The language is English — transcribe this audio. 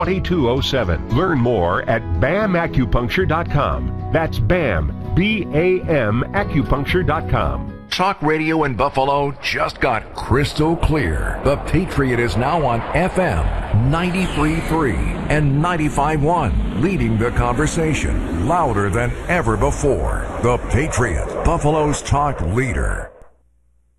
2207. Learn more at BAMacupuncture.com. That's BAM, B-A-M, acupuncture.com. Talk radio in Buffalo just got crystal clear. The Patriot is now on FM 93.3 and 95.1, leading the conversation louder than ever before. The Patriot, Buffalo's talk leader.